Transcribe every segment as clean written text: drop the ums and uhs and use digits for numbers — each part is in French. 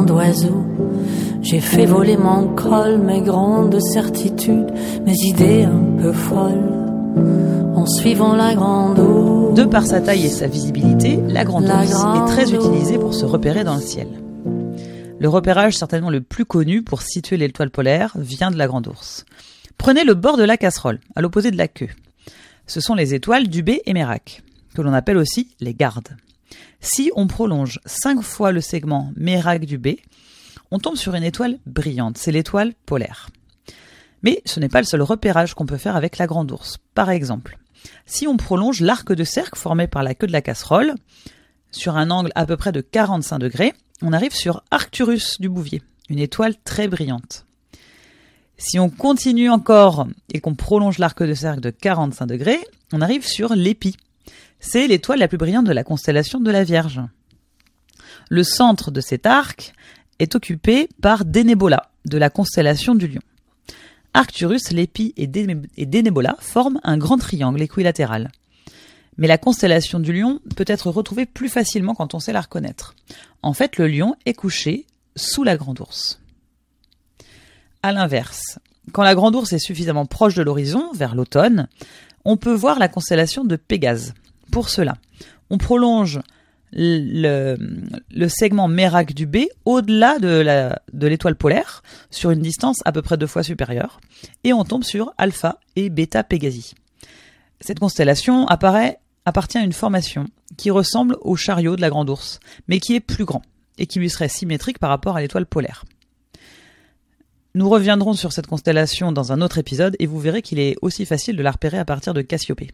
nom d'oiseau. J'ai fait voler mon col, mes grandes certitudes, mes idées un peu folles, en suivant la grande eau. De par sa taille et sa visibilité, la grande ours est très utilisée pour se repérer dans le ciel. Le repérage certainement le plus connu pour situer l'étoile polaire vient de la grande ours. Prenez le bord de la casserole, à l'opposé de la queue. Ce sont les étoiles Dubé et Merak, que l'on appelle aussi les gardes. Si on prolonge 5 fois le segment Merak-Dubé, on tombe sur une étoile brillante, c'est l'étoile polaire. Mais ce n'est pas le seul repérage qu'on peut faire avec la grande ours. Par exemple, si on prolonge l'arc de cercle formé par la queue de la casserole, sur un angle à peu près de 45 degrés, on arrive sur Arcturus du Bouvier, une étoile très brillante. Si on continue encore et qu'on prolonge l'arc de cercle de 45 degrés, on arrive sur l'Épi. C'est l'étoile la plus brillante de la constellation de la Vierge. Le centre de cet arc est occupé par Denebola, de la constellation du Lion. Arcturus, l'Épi et Denebola forment un grand triangle équilatéral. Mais la constellation du Lion peut être retrouvée plus facilement quand on sait la reconnaître. En fait, le Lion est couché sous la grande ours. À l'inverse, quand la grande ours est suffisamment proche de l'horizon, vers l'automne, on peut voir la constellation de Pégase. Pour cela, on prolonge le segment Merak-Dubé au-delà de l'étoile polaire, sur une distance à peu près 2 fois supérieure, et on tombe sur Alpha et Beta Pégasi. Cette constellation appartient à une formation qui ressemble au chariot de la grande ours, mais qui est plus grand, et qui lui serait symétrique par rapport à l'étoile polaire. Nous reviendrons sur cette constellation dans un autre épisode, et vous verrez qu'il est aussi facile de la repérer à partir de Cassiopée.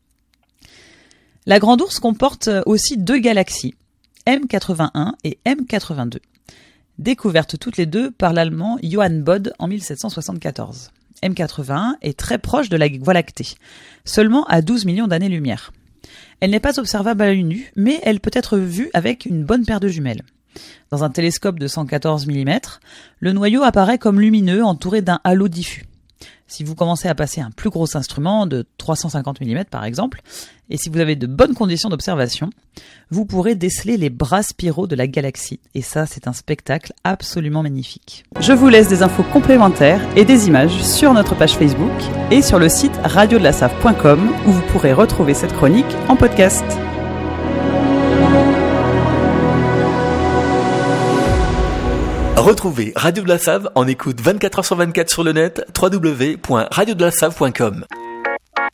La grande ours comporte aussi 2 galaxies, M81 et M82, découvertes toutes les deux par l'allemand Johann Bode en 1774. M81 est très proche de la Voie lactée, seulement à 12 millions d'années-lumière. Elle n'est pas observable à l'œil nu, mais elle peut être vue avec une bonne paire de jumelles. Dans un télescope de 114 mm, le noyau apparaît comme lumineux, entouré d'un halo diffus. Si vous commencez à passer un plus gros instrument de 350 mm par exemple, et si vous avez de bonnes conditions d'observation, vous pourrez déceler les bras spiraux de la galaxie. Et ça, c'est un spectacle absolument magnifique. Je vous laisse des infos complémentaires et des images sur notre page Facebook et sur le site radiodelaSave.com où vous pourrez retrouver cette chronique en podcast. Retrouvez Radio de la Save en écoute 24h sur 24 sur le net, www.radiodelasave.com.